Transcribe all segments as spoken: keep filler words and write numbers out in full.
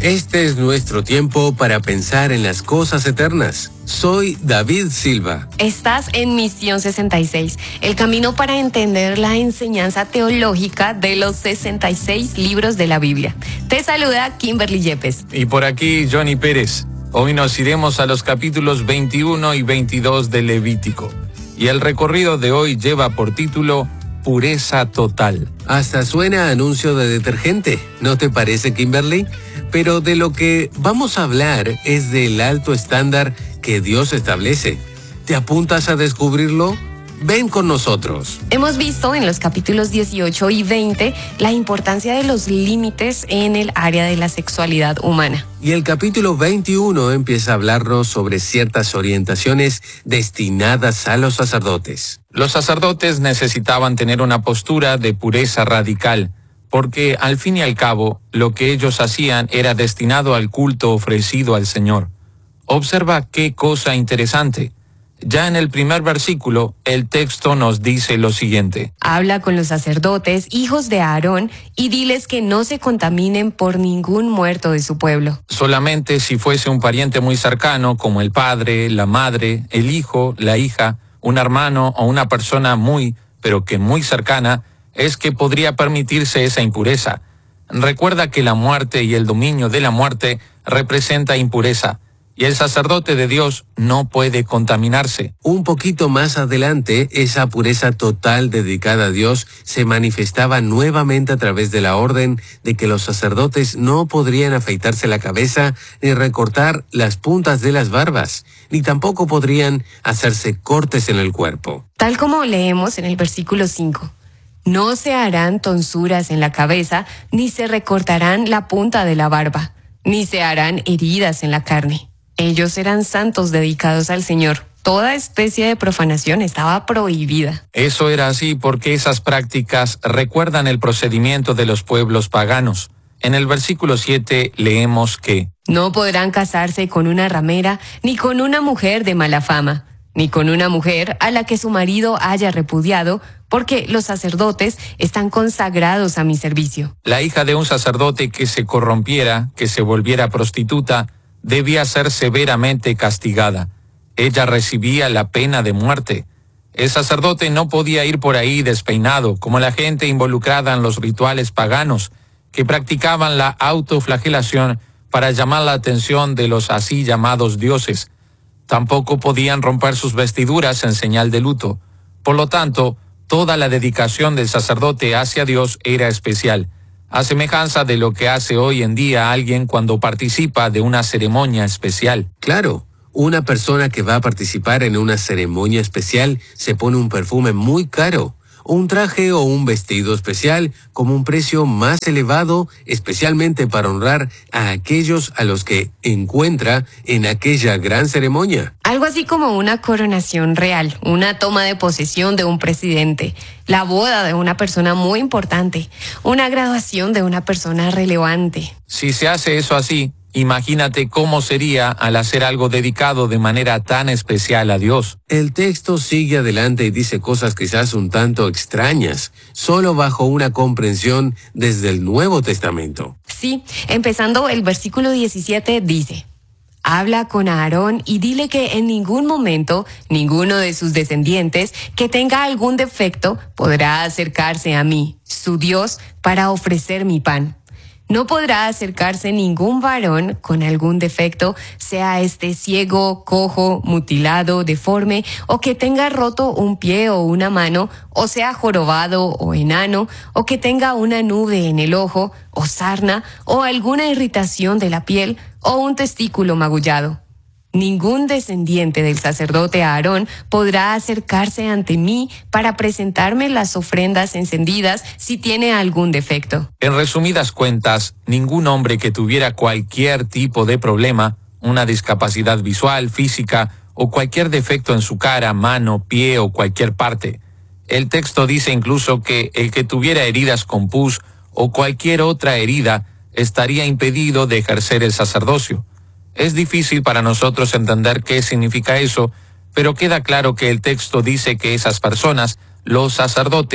Este es nuestro tiempo para pensar en las cosas eternas. Soy David Silva. Estás en Misión sesenta y seis, el camino para entender la enseñanza teológica de los sesenta y seis libros de la Biblia. Te saluda Kimberly Yepes. Y por aquí Johnny Pérez. Hoy nos iremos a los capítulos veintiuno y veintidós de Levítico. Y el recorrido de hoy lleva por título Pureza Total. Hasta suena a anuncio de detergente, ¿no te parece, Kimberly? Pero de lo que vamos a hablar es del alto estándar que Dios establece. ¿Te apuntas a descubrirlo? Ven con nosotros. Hemos visto en los capítulos dieciocho y veinte la importancia de los límites en el área de la sexualidad humana. Y el capítulo veintiuno empieza a hablarnos sobre ciertas orientaciones destinadas a los sacerdotes. Los sacerdotes necesitaban tener una postura de pureza radical, porque al fin y al cabo, lo que ellos hacían era destinado al culto ofrecido al Señor. Observa qué cosa interesante. Ya en el primer versículo, el texto nos dice lo siguiente. Habla con los sacerdotes, hijos de Aarón, y diles que no se contaminen por ningún muerto de su pueblo. Solamente si fuese un pariente muy cercano, como el padre, la madre, el hijo, la hija, un hermano o una persona muy, pero que muy cercana, es que podría permitirse esa impureza. Recuerda que la muerte y el dominio de la muerte representa impureza. Y el sacerdote de Dios no puede contaminarse. Un poquito más adelante, esa pureza total dedicada a Dios se manifestaba nuevamente a través de la orden de que los sacerdotes no podrían afeitarse la cabeza ni recortar las puntas de las barbas, ni tampoco podrían hacerse cortes en el cuerpo. Tal como leemos en el versículo cinco. No se harán tonsuras en la cabeza, ni se recortarán la punta de la barba, ni se harán heridas en la carne. Ellos eran santos dedicados al Señor. Toda especie de profanación estaba prohibida. Eso era así porque esas prácticas recuerdan el procedimiento de los pueblos paganos. En el versículo siete leemos que no podrán casarse con una ramera, ni con una mujer de mala fama, ni con una mujer a la que su marido haya repudiado, porque los sacerdotes están consagrados a mi servicio. La hija de un sacerdote que se corrompiera, que se volviera prostituta, debía ser severamente castigada. Ella recibía la pena de muerte. El sacerdote no podía ir por ahí despeinado, como la gente involucrada en los rituales paganos, que practicaban la autoflagelación para llamar la atención de los así llamados dioses. Tampoco podían romper sus vestiduras en señal de luto. Por lo tanto, toda la dedicación del sacerdote hacia Dios era especial, a semejanza de lo que hace hoy en día alguien cuando participa de una ceremonia especial. Claro, una persona que va a participar en una ceremonia especial se pone un perfume muy caro, un traje o un vestido especial como un precio más elevado, especialmente para honrar a aquellos a los que encuentra en aquella gran ceremonia. Algo así como una coronación real, una toma de posesión de un presidente, la boda de una persona muy importante, una graduación de una persona relevante. Si se hace eso así, imagínate cómo sería al hacer algo dedicado de manera tan especial a Dios. El texto sigue adelante y dice cosas quizás un tanto extrañas, solo bajo una comprensión desde el Nuevo Testamento. Sí, empezando el versículo diecisiete dice: habla con Aarón y dile que en ningún momento ninguno de sus descendientes que tenga algún defecto podrá acercarse a mí, su Dios, para ofrecer mi pan. No podrá acercarse ningún varón con algún defecto, sea este ciego, cojo, mutilado, deforme, o que tenga roto un pie o una mano, o sea jorobado o enano, o que tenga una nube en el ojo, o sarna, o alguna irritación de la piel, o un testículo magullado. Ningún descendiente del sacerdote Aarón podrá acercarse ante mí para presentarme las ofrendas encendidas si tiene algún defecto. En resumidas cuentas, ningún hombre que tuviera cualquier tipo de problema, una discapacidad visual, física o cualquier defecto en su cara, mano, pie o cualquier parte. El texto dice incluso que el que tuviera heridas con pus o cualquier otra herida estaría impedido de ejercer el sacerdocio. Es difícil para nosotros entender qué significa eso, pero queda claro que el texto dice que esas personas, los sacerdotes,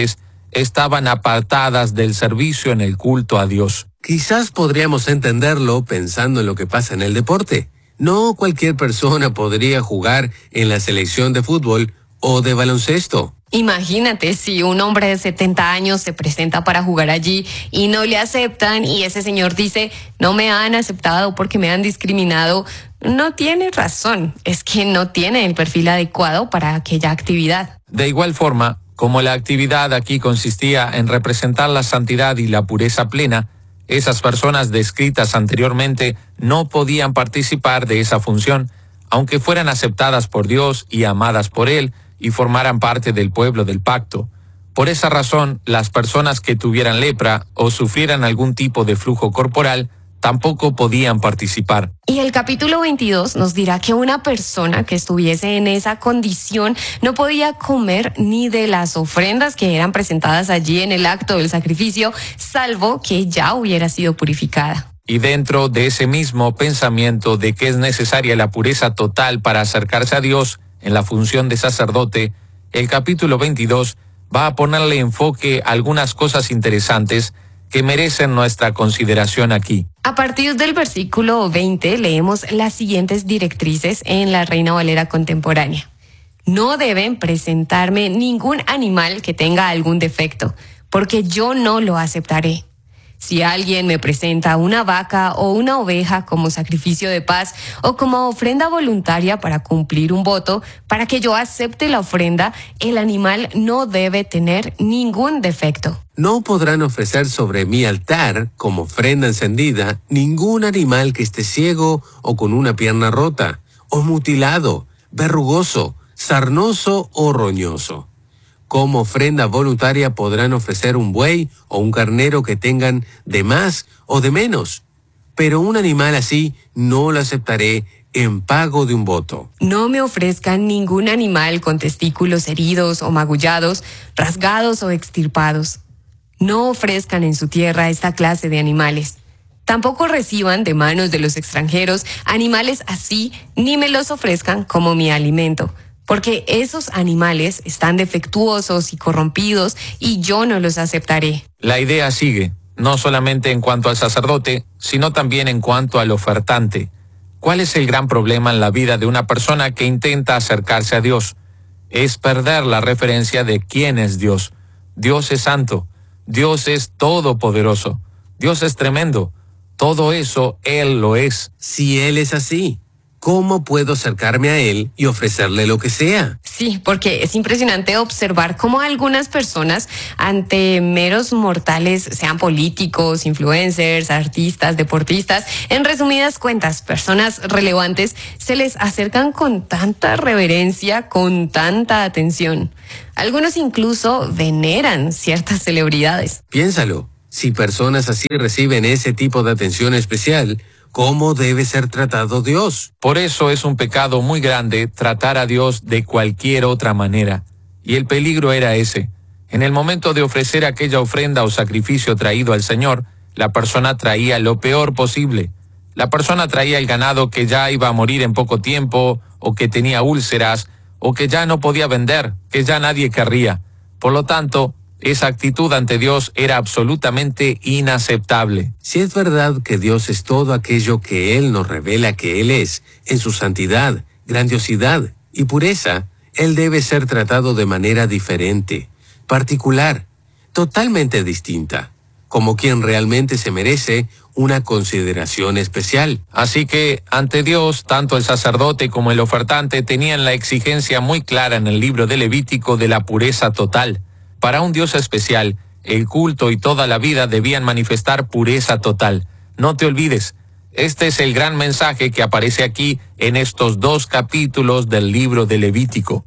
estaban apartadas del servicio en el culto a Dios. Quizás podríamos entenderlo pensando en lo que pasa en el deporte. No cualquier persona podría jugar en la selección de fútbol o de baloncesto. Imagínate si un hombre de setenta años se presenta para jugar allí y no le aceptan y ese señor dice, no me han aceptado porque me han discriminado. No tiene razón, es que no tiene el perfil adecuado para aquella actividad. De igual forma, como la actividad aquí consistía en representar la santidad y la pureza plena, esas personas descritas anteriormente no podían participar de esa función, aunque fueran aceptadas por Dios y amadas por Él, y formaran parte del pueblo del pacto. Por esa razón, las personas que tuvieran lepra o sufrieran algún tipo de flujo corporal tampoco podían participar. Y el capítulo veintidós nos dirá que una persona que estuviese en esa condición no podía comer ni de las ofrendas que eran presentadas allí en el acto del sacrificio, salvo que ya hubiera sido purificada. Y dentro de ese mismo pensamiento de que es necesaria la pureza total para acercarse a Dios en la función de sacerdote, el capítulo veintidós va a ponerle enfoque a algunas cosas interesantes que merecen nuestra consideración aquí. A partir del versículo veinte leemos las siguientes directrices en la Reina Valera contemporánea. No deben presentarme ningún animal que tenga algún defecto, porque yo no lo aceptaré. Si alguien me presenta una vaca o una oveja como sacrificio de paz o como ofrenda voluntaria para cumplir un voto, para que yo acepte la ofrenda, el animal no debe tener ningún defecto. No podrán ofrecer sobre mi altar, como ofrenda encendida, ningún animal que esté ciego o con una pierna rota, o mutilado, verrugoso, sarnoso o roñoso. Como ofrenda voluntaria podrán ofrecer un buey o un carnero que tengan de más o de menos, pero un animal así no lo aceptaré en pago de un voto. No me ofrezcan ningún animal con testículos heridos o magullados, rasgados o extirpados. No ofrezcan en su tierra esta clase de animales. Tampoco reciban de manos de los extranjeros animales así, ni me los ofrezcan como mi alimento, porque esos animales están defectuosos y corrompidos y yo no los aceptaré. La idea sigue, no solamente en cuanto al sacerdote, sino también en cuanto al ofertante. ¿Cuál es el gran problema en la vida de una persona que intenta acercarse a Dios? Es perder la referencia de quién es Dios. Dios es santo, Dios es todopoderoso, Dios es tremendo. Todo eso Él lo es. Si Él es así, ¿cómo puedo acercarme a Él y ofrecerle lo que sea? Sí, porque es impresionante observar cómo algunas personas ante meros mortales, sean políticos, influencers, artistas, deportistas, en resumidas cuentas, personas relevantes, se les acercan con tanta reverencia, con tanta atención. Algunos incluso veneran ciertas celebridades. Piénsalo, si personas así reciben ese tipo de atención especial, ¿cómo debe ser tratado Dios? Por eso es un pecado muy grande tratar a Dios de cualquier otra manera. Y el peligro era ese. En el momento de ofrecer aquella ofrenda o sacrificio traído al Señor, la persona traía lo peor posible. La persona traía el ganado que ya iba a morir en poco tiempo, o que tenía úlceras, o que ya no podía vender, que ya nadie querría. Por lo tanto, esa actitud ante Dios era absolutamente inaceptable. Si es verdad que Dios es todo aquello que Él nos revela que Él es, en su santidad, grandiosidad y pureza, Él debe ser tratado de manera diferente, particular, totalmente distinta, como quien realmente se merece una consideración especial. Así que, ante Dios, tanto el sacerdote como el ofertante tenían la exigencia muy clara en el libro de Levítico de la pureza total. Para un Dios especial, el culto y toda la vida debían manifestar pureza total. No te olvides, este es el gran mensaje que aparece aquí en estos dos capítulos del libro de Levítico.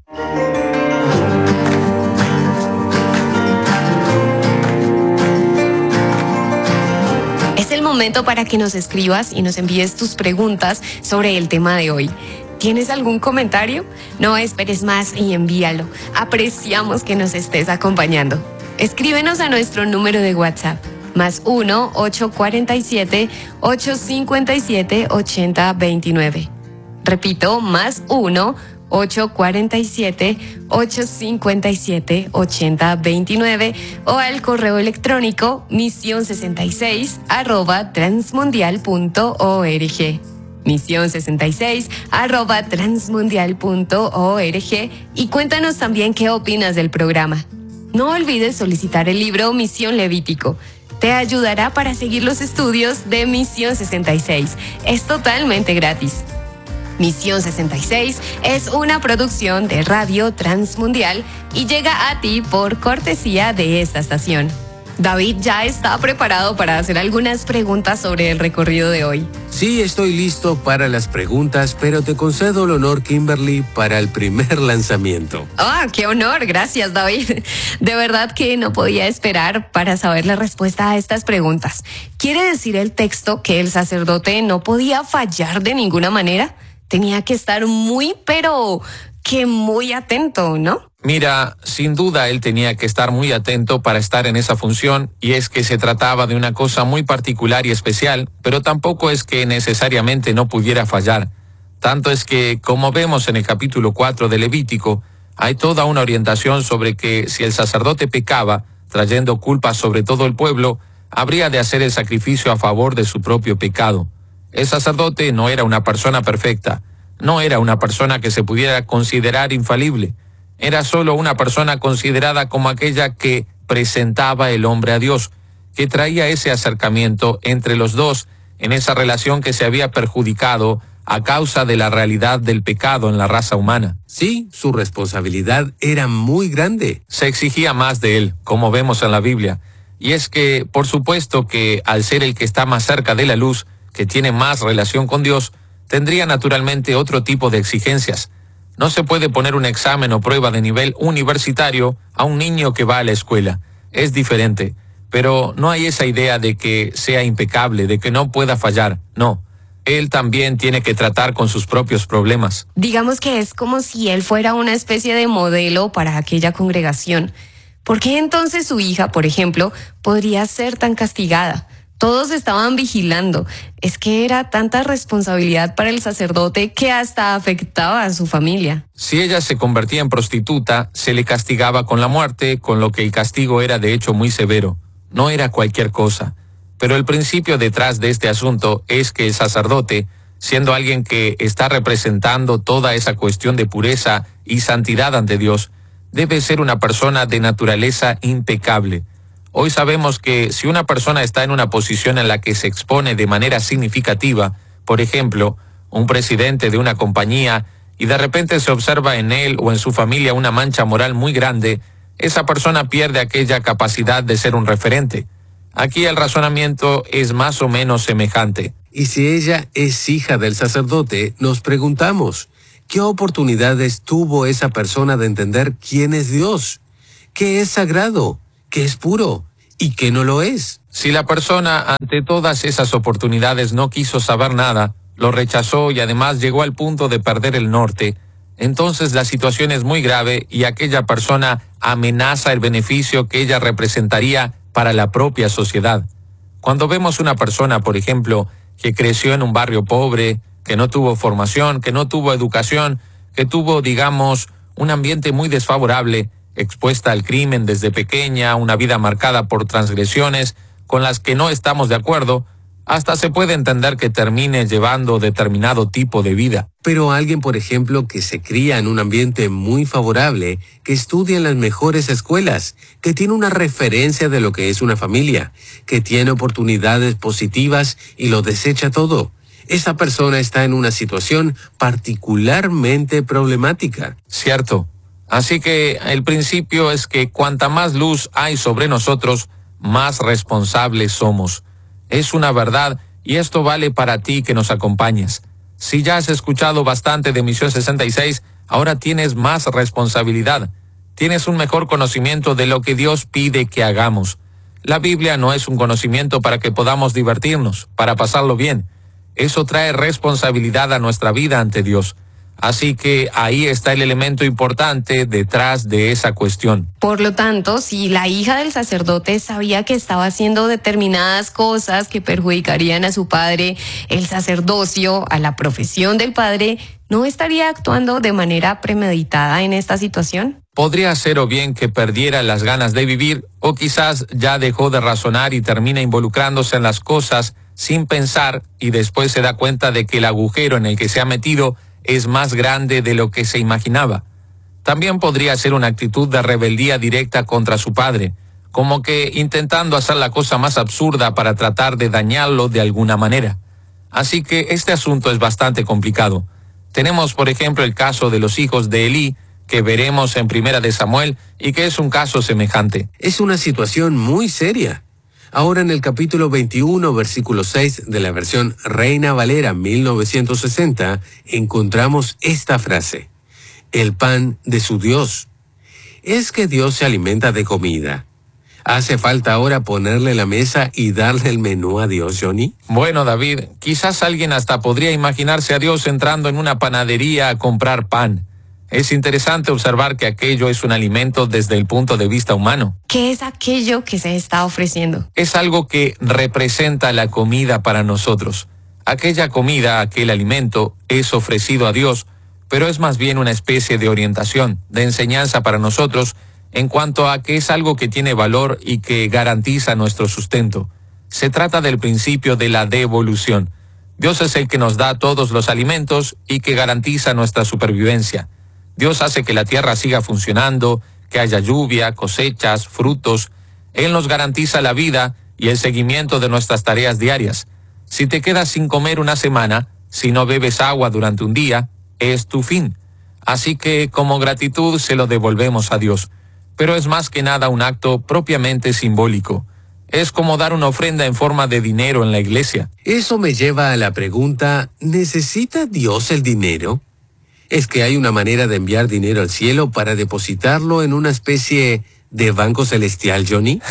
Es el momento para que nos escribas y nos envíes tus preguntas sobre el tema de hoy. ¿Tienes algún comentario? No esperes más y envíalo. Apreciamos que nos estés acompañando. Escríbenos a nuestro número de WhatsApp, más uno, ocho cuatro siete, ocho cinco siete, ocho cero dos nueve. Repito, más uno, ocho cuatro siete, ocho cinco siete, ocho cero dos nueve o al correo electrónico misión sesenta y seis arroba transmundial punto org. misión sesenta y seis arroba transmundial punto org y cuéntanos también qué opinas del programa. No olvides solicitar el libro Misión Levítico. Te ayudará para seguir los estudios de Misión sesenta y seis. Es totalmente gratis. Misión sesenta y seis es una producción de Radio Transmundial y llega a ti por cortesía de esta estación. David ya está preparado para hacer algunas preguntas sobre el recorrido de hoy. Sí, estoy listo para las preguntas, pero te concedo el honor, Kimberly, para el primer lanzamiento. ¡Ah, qué honor! Gracias, David. De verdad que no podía esperar para saber la respuesta a estas preguntas. ¿Quiere decir el texto que el sacerdote no podía fallar de ninguna manera? Tenía que estar muy, pero que muy atento, ¿no? Mira, sin duda él tenía que estar muy atento para estar en esa función, y es que se trataba de una cosa muy particular y especial, pero tampoco es que necesariamente no pudiera fallar. Tanto es que, como vemos en el capítulo cuatro de Levítico, hay toda una orientación sobre que si el sacerdote pecaba, trayendo culpa sobre todo el pueblo, habría de hacer el sacrificio a favor de su propio pecado. El sacerdote no era una persona perfecta, no era una persona que se pudiera considerar infalible. Era solo una persona considerada como aquella que presentaba el hombre a Dios, que traía ese acercamiento entre los dos en esa relación que se había perjudicado a causa de la realidad del pecado en la raza humana. Sí, su responsabilidad era muy grande. Se exigía más de él, como vemos en la Biblia. Y es que, por supuesto que al ser el que está más cerca de la luz, que tiene más relación con Dios, tendría naturalmente otro tipo de exigencias. No se puede poner un examen o prueba de nivel universitario a un niño que va a la escuela. Es diferente, pero no hay esa idea de que sea impecable, de que no pueda fallar. No, él también tiene que tratar con sus propios problemas. Digamos que es como si él fuera una especie de modelo para aquella congregación. ¿Por qué entonces su hija, por ejemplo, podría ser tan castigada? Todos estaban vigilando. Es que era tanta responsabilidad para el sacerdote que hasta afectaba a su familia. Si ella se convertía en prostituta, se le castigaba con la muerte, con lo que el castigo era de hecho muy severo. No era cualquier cosa. Pero el principio detrás de este asunto es que el sacerdote, siendo alguien que está representando toda esa cuestión de pureza y santidad ante Dios, debe ser una persona de naturaleza impecable. Hoy sabemos que si una persona está en una posición en la que se expone de manera significativa, por ejemplo, un presidente de una compañía, y de repente se observa en él o en su familia una mancha moral muy grande, esa persona pierde aquella capacidad de ser un referente. Aquí el razonamiento es más o menos semejante. Y si ella es hija del sacerdote, nos preguntamos, ¿qué oportunidades tuvo esa persona de entender quién es Dios? ¿Qué es sagrado? ¿Qué es puro? ¿Y qué no lo es? Si la persona ante todas esas oportunidades no quiso saber nada, lo rechazó y además llegó al punto de perder el norte, entonces la situación es muy grave y aquella persona amenaza el beneficio que ella representaría para la propia sociedad. Cuando vemos una persona, por ejemplo, que creció en un barrio pobre, que no tuvo formación, que no tuvo educación, que tuvo, digamos, un ambiente muy desfavorable, expuesta al crimen desde pequeña, una vida marcada por transgresiones con las que no estamos de acuerdo, hasta se puede entender que termine llevando determinado tipo de vida. Pero alguien, por ejemplo, que se cría en un ambiente muy favorable, que estudia en las mejores escuelas, que tiene una referencia de lo que es una familia, que tiene oportunidades positivas y lo desecha todo, esa persona está en una situación particularmente problemática. Cierto. Así que el principio es que cuanta más luz hay sobre nosotros, más responsables somos. Es una verdad y esto vale para ti que nos acompañas. Si ya has escuchado bastante de Misión sesenta y seis, ahora tienes más responsabilidad. Tienes un mejor conocimiento de lo que Dios pide que hagamos. La Biblia no es un conocimiento para que podamos divertirnos, para pasarlo bien. Eso trae responsabilidad a nuestra vida ante Dios. Así que ahí está el elemento importante detrás de esa cuestión. Por lo tanto, si la hija del sacerdote sabía que estaba haciendo determinadas cosas que perjudicarían a su padre, el sacerdocio, a la profesión del padre, ¿no estaría actuando de manera premeditada en esta situación? Podría ser o bien que perdiera las ganas de vivir, o quizás ya dejó de razonar y termina involucrándose en las cosas sin pensar y después se da cuenta de que el agujero en el que se ha metido es más grande de lo que se imaginaba. También podría ser una actitud de rebeldía directa contra su padre, como que intentando hacer la cosa más absurda para tratar de dañarlo de alguna manera. Así que este asunto es bastante complicado. Tenemos, por ejemplo, el caso de los hijos de Elí, que veremos en Primera de Samuel, y que es un caso semejante. Es una situación muy seria. Ahora en el capítulo veintiuno, versículo seis de la versión Reina Valera mil novecientos sesenta, encontramos esta frase: el pan de su Dios. Es que Dios se alimenta de comida. ¿Hace falta ahora ponerle la mesa y darle el menú a Dios, Johnny? Bueno, David, quizás alguien hasta podría imaginarse a Dios entrando en una panadería a comprar pan. Es interesante observar que aquello es un alimento desde el punto de vista humano. ¿Qué es aquello que se está ofreciendo? Es algo que representa la comida para nosotros. Aquella comida, aquel alimento, es ofrecido a Dios, pero es más bien una especie de orientación, de enseñanza para nosotros, en cuanto a que es algo que tiene valor y que garantiza nuestro sustento. Se trata del principio de la devolución. Dios es el que nos da todos los alimentos y que garantiza nuestra supervivencia. Dios hace que la tierra siga funcionando, que haya lluvia, cosechas, frutos. Él nos garantiza la vida y el seguimiento de nuestras tareas diarias. Si te quedas sin comer una semana, si no bebes agua durante un día, es tu fin. Así que como gratitud se lo devolvemos a Dios. Pero es más que nada un acto propiamente simbólico. Es como dar una ofrenda en forma de dinero en la iglesia. Eso me lleva a la pregunta, ¿necesita Dios el dinero? ¿Es que hay una manera de enviar dinero al cielo para depositarlo en una especie de banco celestial, Johnny?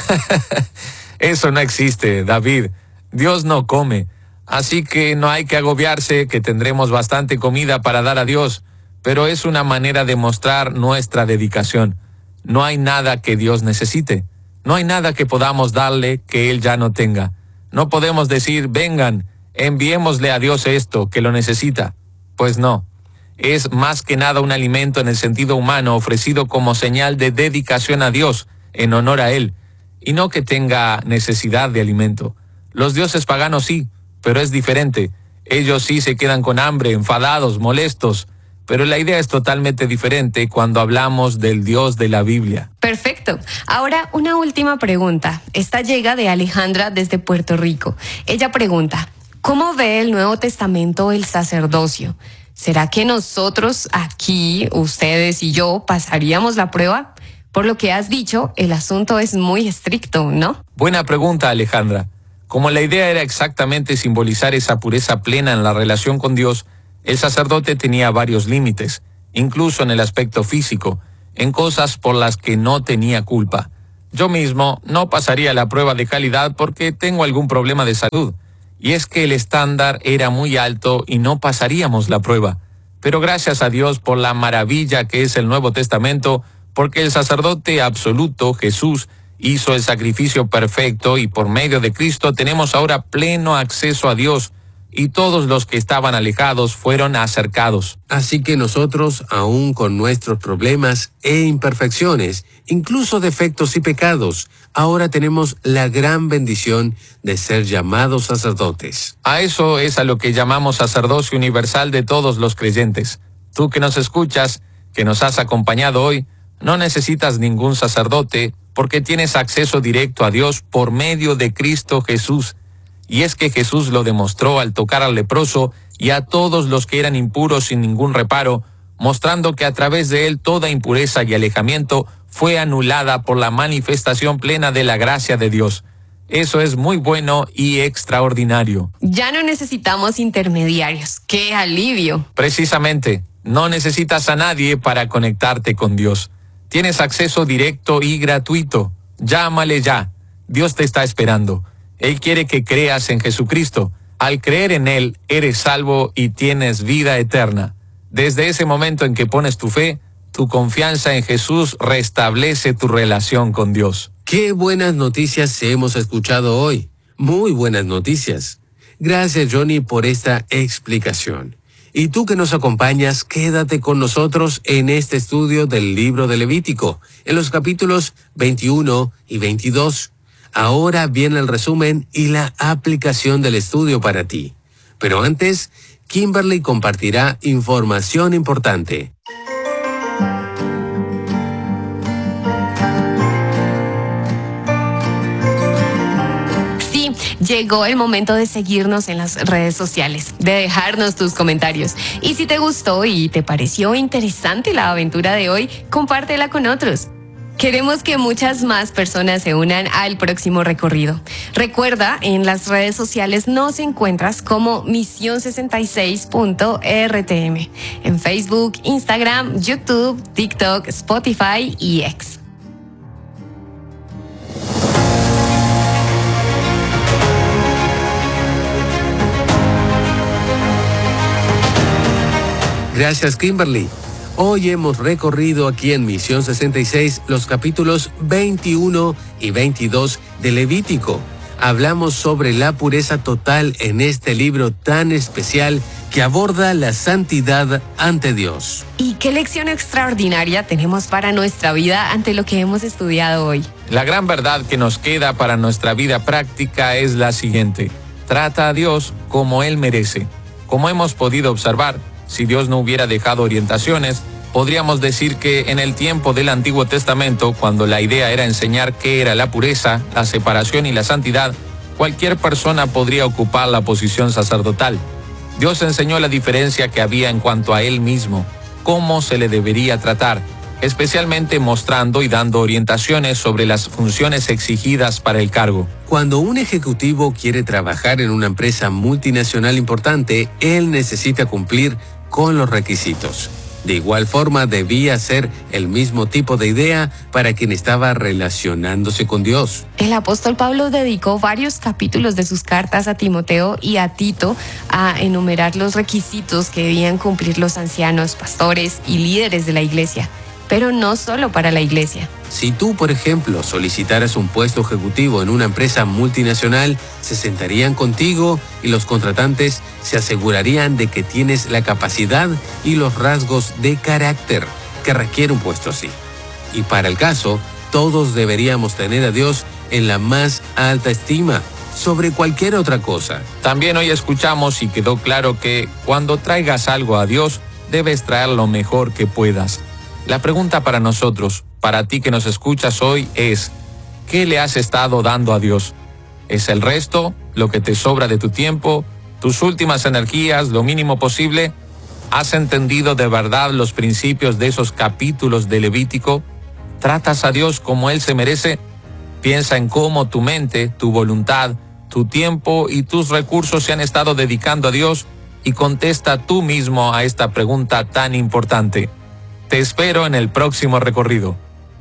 Eso no existe, David. Dios no come. Así que no hay que agobiarse, que tendremos bastante comida para dar a Dios. Pero es una manera de mostrar nuestra dedicación. No hay nada que Dios necesite. No hay nada que podamos darle que Él ya no tenga. No podemos decir, vengan, enviémosle a Dios esto, que lo necesita. Pues no. Es más que nada un alimento en el sentido humano ofrecido como señal de dedicación a Dios, en honor a Él, y no que tenga necesidad de alimento. Los dioses paganos sí, pero es diferente. Ellos sí se quedan con hambre, enfadados, molestos, pero la idea es totalmente diferente cuando hablamos del Dios de la Biblia. Perfecto. Ahora una última pregunta. Esta llega de Alejandra desde Puerto Rico. Ella pregunta, ¿cómo ve el Nuevo Testamento el sacerdocio? ¿Será que nosotros aquí, ustedes y yo, pasaríamos la prueba? Por lo que has dicho, el asunto es muy estricto, ¿no? Buena pregunta, Alejandra. Como la idea era exactamente simbolizar esa pureza plena en la relación con Dios, el sacerdote tenía varios límites, incluso en el aspecto físico, en cosas por las que no tenía culpa. Yo mismo no pasaría la prueba de calidad porque tengo algún problema de salud. Y es que el estándar era muy alto y no pasaríamos la prueba. Pero gracias a Dios por la maravilla que es el Nuevo Testamento, porque el sacerdote absoluto, Jesús, hizo el sacrificio perfecto y por medio de Cristo tenemos ahora pleno acceso a Dios y todos los que estaban alejados fueron acercados. Así que nosotros, aún con nuestros problemas e imperfecciones, incluso defectos y pecados, ahora tenemos la gran bendición de ser llamados sacerdotes. A eso es a lo que llamamos sacerdocio universal de todos los creyentes. Tú que nos escuchas, que nos has acompañado hoy, no necesitas ningún sacerdote porque tienes acceso directo a Dios por medio de Cristo Jesús. Y es que Jesús lo demostró al tocar al leproso y a todos los que eran impuros sin ningún reparo, mostrando que a través de él toda impureza y alejamiento fue anulada por la manifestación plena de la gracia de Dios. Eso es muy bueno y extraordinario. Ya no necesitamos intermediarios. ¡Qué alivio! Precisamente, no necesitas a nadie para conectarte con Dios. Tienes acceso directo y gratuito. Llámale ya. Dios te está esperando. Él quiere que creas en Jesucristo. Al creer en Él, eres salvo y tienes vida eterna. Desde ese momento en que pones tu fe, tu confianza en Jesús restablece tu relación con Dios. Qué buenas noticias hemos escuchado hoy. Muy buenas noticias. Gracias, Johnny, por esta explicación. Y tú que nos acompañas, quédate con nosotros en este estudio del libro de Levítico, en los capítulos veintiuno y veintidós. Ahora viene el resumen y la aplicación del estudio para ti. Pero antes, Kimberly compartirá información importante. Llegó el momento de seguirnos en las redes sociales, de dejarnos tus comentarios. Y si te gustó y te pareció interesante la aventura de hoy, compártela con otros. Queremos que muchas más personas se unan al próximo recorrido. Recuerda, en las redes sociales nos encuentras como misión sesenta y seis punto R T M. En Facebook, Instagram, YouTube, TikTok, Spotify y X. Gracias, Kimberly. Hoy hemos recorrido aquí en Misión sesenta y seis los capítulos veintiuno y veintidós de Levítico. Hablamos sobre la pureza total en este libro tan especial que aborda la santidad ante Dios. ¿Y qué lección extraordinaria tenemos para nuestra vida ante lo que hemos estudiado hoy? La gran verdad que nos queda para nuestra vida práctica es la siguiente: trata a Dios como Él merece. Como hemos podido observar, si Dios no hubiera dejado orientaciones, podríamos decir que en el tiempo del Antiguo Testamento, cuando la idea era enseñar qué era la pureza, la separación y la santidad, cualquier persona podría ocupar la posición sacerdotal. Dios enseñó la diferencia que había en cuanto a Él mismo, cómo se le debería tratar, especialmente mostrando y dando orientaciones sobre las funciones exigidas para el cargo. Cuando un ejecutivo quiere trabajar en una empresa multinacional importante, él necesita cumplir con los requisitos. De igual forma, debía ser el mismo tipo de idea para quien estaba relacionándose con Dios. El apóstol Pablo dedicó varios capítulos de sus cartas a Timoteo y a Tito a enumerar los requisitos que debían cumplir los ancianos, pastores y líderes de la iglesia, pero no solo para la iglesia. Si tú, por ejemplo, solicitaras un puesto ejecutivo en una empresa multinacional, se sentarían contigo y los contratantes se asegurarían de que tienes la capacidad y los rasgos de carácter que requiere un puesto así. Y para el caso, todos deberíamos tener a Dios en la más alta estima sobre cualquier otra cosa. También hoy escuchamos y quedó claro que cuando traigas algo a Dios, debes traer lo mejor que puedas. La pregunta para nosotros, para ti que nos escuchas hoy, es: ¿qué le has estado dando a Dios? ¿Es el resto, lo que te sobra de tu tiempo, tus últimas energías, lo mínimo posible? ¿Has entendido de verdad los principios de esos capítulos de Levítico? ¿Tratas a Dios como Él se merece? Piensa en cómo tu mente, tu voluntad, tu tiempo y tus recursos se han estado dedicando a Dios y contesta tú mismo a esta pregunta tan importante. Te espero en el próximo recorrido.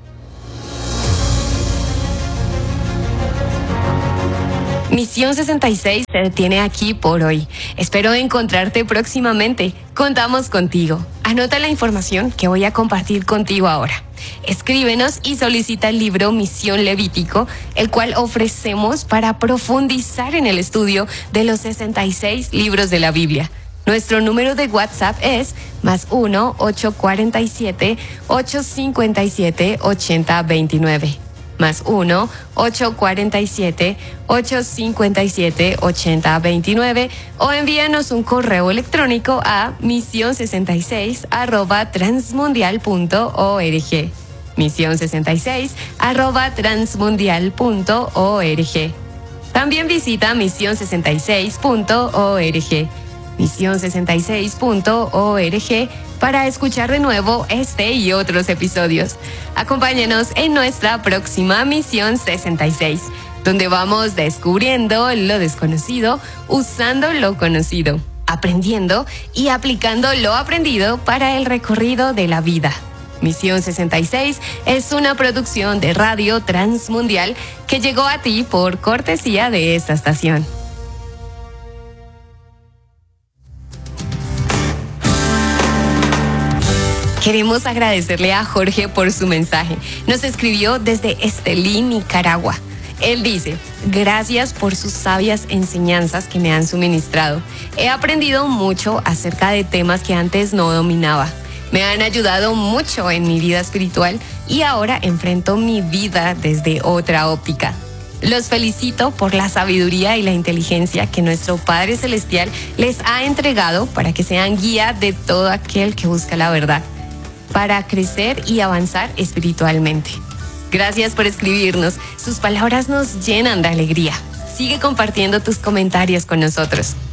Misión sesenta y seis se detiene aquí por hoy. Espero encontrarte próximamente. Contamos contigo. Anota la información que voy a compartir contigo ahora. Escríbenos y solicita el libro Misión Levítico, el cual ofrecemos para profundizar en el estudio de los sesenta y seis libros de la Biblia. Nuestro número de WhatsApp es más uno ocho cuatro siete ocho cinco siete ocho cero dos nueve. Más uno ocho cuatro siete ocho cinco siete ocho cero dos nueve o envíanos un correo electrónico a misión sesenta y seis arroba transmundial punto org. misión sesenta y seis arroba transmundial punto org. También visita misión sesenta y seis punto org. misión sesenta y seis punto org para escuchar de nuevo este y otros episodios. Acompáñanos en nuestra próxima Misión sesenta y seis, donde vamos descubriendo lo desconocido, usando lo conocido, aprendiendo y aplicando lo aprendido para el recorrido de la vida. Misión sesenta y seis es una producción de Radio Transmundial que llegó a ti por cortesía de esta estación. Queremos agradecerle a Jorge por su mensaje. Nos escribió desde Estelí, Nicaragua. Él dice, gracias por sus sabias enseñanzas que me han suministrado. He aprendido mucho acerca de temas que antes no dominaba. Me han ayudado mucho en mi vida espiritual y ahora enfrento mi vida desde otra óptica. Los felicito por la sabiduría y la inteligencia que nuestro Padre Celestial les ha entregado para que sean guía de todo aquel que busca la verdad, para crecer y avanzar espiritualmente. Gracias por escribirnos. Sus palabras nos llenan de alegría. Sigue compartiendo tus comentarios con nosotros.